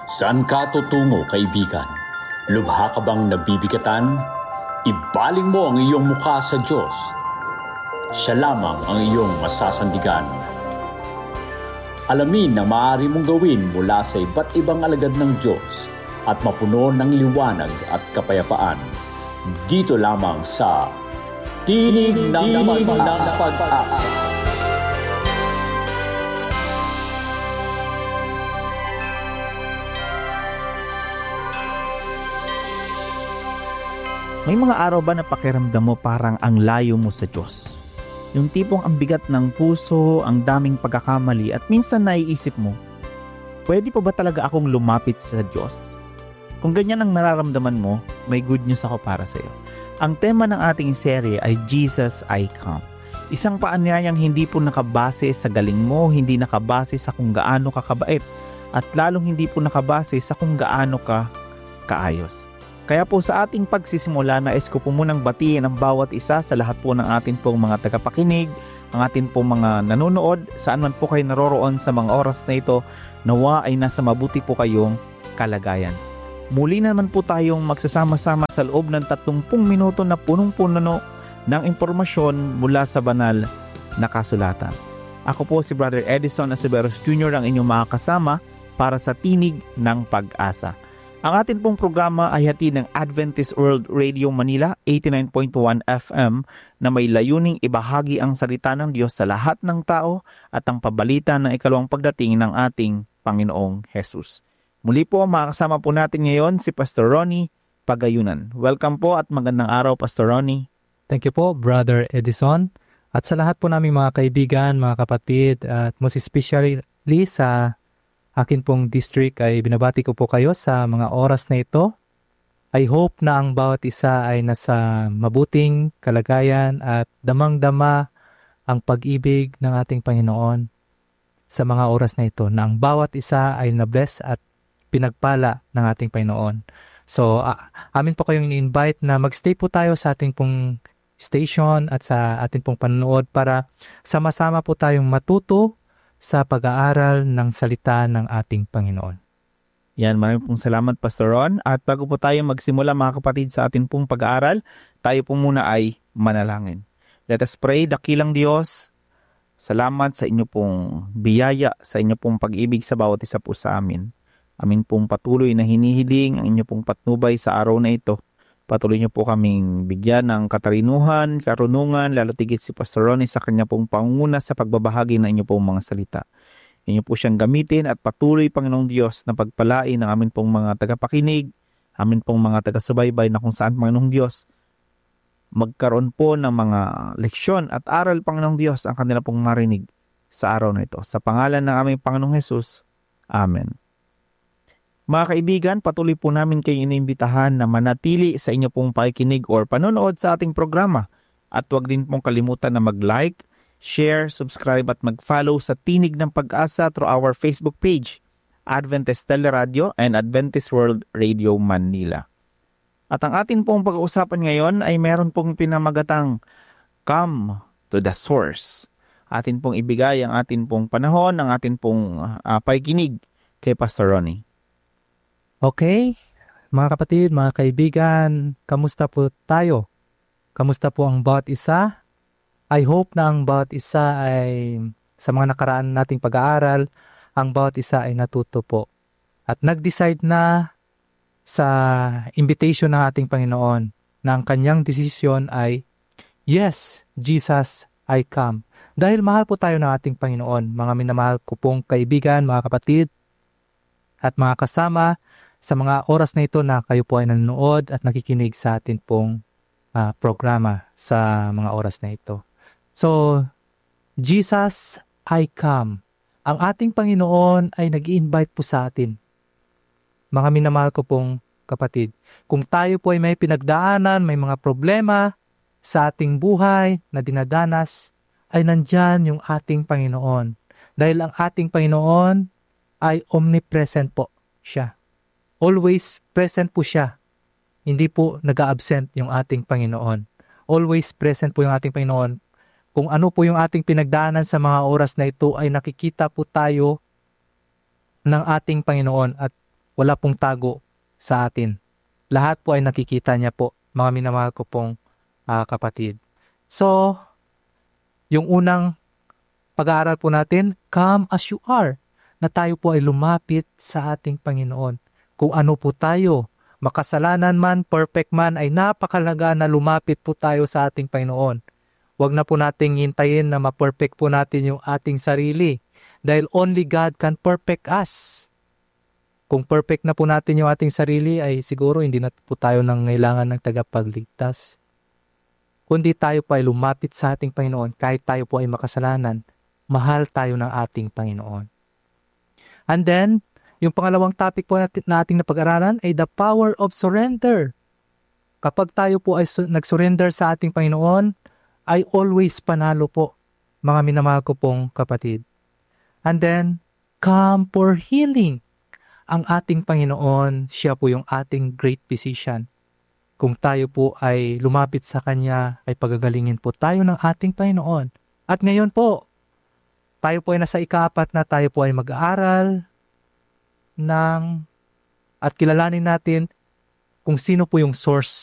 Saan ka tutungo, kaibigan? Lubha ka bang nabibigatan? Ibaling mo ang iyong mukha sa Diyos. Siya lamang ang iyong masasandigan. Alamin na maaari mong gawin mula sa iba't ibang alagad ng Diyos at mapuno ng liwanag at kapayapaan. Dito lamang sa Tinig ng Pag-asa. May mga araw ba na pakiramdam mo parang ang layo mo sa Diyos? Yung tipong ang bigat ng puso, ang daming pagkakamali at minsan naiisip mo, pwede pa ba talaga akong lumapit sa Diyos? Kung ganyan ang nararamdaman mo, may good news ako para sa iyo. Ang tema ng ating serye ay Jesus I Come. Isang paanyayang hindi po nakabase sa galing mo, hindi nakabase sa kung gaano ka kabait, at lalong hindi po nakabase sa kung gaano ka kaayos. Kaya po sa ating pagsisimula, nais ko po munang batiin ang bawat isa sa lahat po ng atin pong mga tagapakinig, ang atin pong mga nanonood, saan man po kayo naroroon sa mga oras na ito, nawa ay nasa mabuti po kayong kalagayan. Muli naman po tayong magsasama-sama sa loob ng 30 minuto na punong-puno ng impormasyon mula sa banal na kasulatan. Ako po si Brother Edison Aceveros Jr. ang inyong makakasama para sa Tinig ng Pag-asa. Ang atin pong programa ay hatid ng Adventist World Radio Manila 89.1 FM na may layuning ibahagi ang salita ng Diyos sa lahat ng tao at ang pabalita ng ikalawang pagdating ng ating Panginoong Hesus. Muli po, makakasama po natin ngayon si Pastor Ronnie Pagayunan. Welcome po at magandang araw, Pastor Ronnie. Thank you po, Brother Edison. At sa lahat po naming mga kaibigan, mga kapatid, at most especially sa akin pong district ay binabati ko po kayo sa mga oras na ito. I hope na ang bawat isa ay nasa mabuting kalagayan at damang-dama ang pag-ibig ng ating Panginoon sa mga oras na ito, na ang bawat isa ay na-bless at pinagpala ng ating Panginoon. So, amin po kayong in-invite na magstay po tayo sa ating pong station at sa ating pong panonood para sama-sama po tayong matuto sa pag-aaral ng salita ng ating Panginoon. Yan, maraming pong salamat, Pastor Ron. At bago po tayo magsimula, mga kapatid, sa ating pong pag-aaral, tayo po muna ay manalangin. Let us pray. Dakilang Diyos, salamat sa inyo pong biyaya, sa inyo pong pag-ibig sa bawat isa po sa amin. Amin pong patuloy na hinihiling ang inyo pong patnubay sa araw na ito. Patuloy niyo po kaming bigyan ng katalinuhan, karunungan, lalo tigit si Pastor Ronnie sa kanya pong pangunguna sa pagbabahagi ng inyo pong mga salita. Inyo po siyang gamitin at patuloy, Panginoong Diyos, na pagpalain ng amin pong mga tagapakinig, amin pong mga tagasubaybay na kung saan, Panginoong Diyos, magkaroon po ng mga leksyon at aral, Panginoong Diyos, ang kanila pong marinig sa araw na ito. Sa pangalan ng aming Panginoong Hesus, Amen. Mga kaibigan, patuloy po namin kayo iniimbitahan na manatili sa inyo pong pakikinig or panonood sa ating programa. At huwag din pong kalimutan na mag-like, share, subscribe at mag-follow sa Tinig ng Pag-asa through our Facebook page, Adventist Teleradio and Adventist World Radio Manila. At ang atin pong pag-uusapan ngayon ay meron pong pinamagatang Come to the Source. Atin pong ibigay ang atin pong panahon, ang atin pong pakikinig kay Pastor Ronnie. Okay, mga kapatid, mga kaibigan, kamusta po tayo? Kamusta po ang bawat isa? I hope na ang bawat isa ay sa mga nakaraan nating pag-aaral, ang bawat isa ay natuto po. At nag-decide na sa invitation ng ating Panginoon na ang kanyang desisyon ay, Yes, Jesus, I come. Dahil mahal po tayo ng ating Panginoon, mga minamahal ko pong kaibigan, mga kapatid, at mga kasama, sa mga oras na ito na kayo po ay nanonood at nakikinig sa atin pong programa sa mga oras na ito. So, Jesus, I come. Ang ating Panginoon ay nag-i-invite po sa atin. Mga minamahal ko pong kapatid, kung tayo po ay may pinagdaanan, may mga problema sa ating buhay na dinadanas, ay nandyan yung ating Panginoon. Dahil ang ating Panginoon ay omnipresent po siya. Always present po siya. Hindi po nag-a-absent yung ating Panginoon. Always present po yung ating Panginoon. Kung ano po yung ating pinagdaanan sa mga oras na ito ay nakikita po tayo ng ating Panginoon. At Wala pong tago sa atin. Lahat po ay nakikita niya po, mga minamahal ko pong kapatid. So, yung unang pag-aaral po natin, come as you are, na tayo po ay lumapit sa ating Panginoon. Kung ano po tayo, makasalanan man, perfect man, ay napakalaga na lumapit po tayo sa ating Panginoon. Huwag na po nating hintayin na ma-perfect po natin yung ating sarili. Dahil only God can perfect us. Kung perfect na po natin yung ating sarili, ay siguro hindi na po tayo nang kailangan ng tagapagligtas. Kundi tayo po ay lumapit sa ating Panginoon, kahit tayo po ay makasalanan, mahal tayo ng ating Panginoon. And then, yung pangalawang topic po na ating napag-aralan ay the power of surrender. Kapag tayo po ay nag-surrender sa ating Panginoon, ay always panalo po, mga minamahal ko pong kapatid. And then, come for healing. Ang ating Panginoon, siya po yung ating great physician. Kung tayo po ay lumapit sa Kanya, ay pagagalingin po tayo ng ating Panginoon. At ngayon po, tayo po ay nasa ika-4 na, tayo po ay mag-aaral at kilalanin natin kung sino po yung source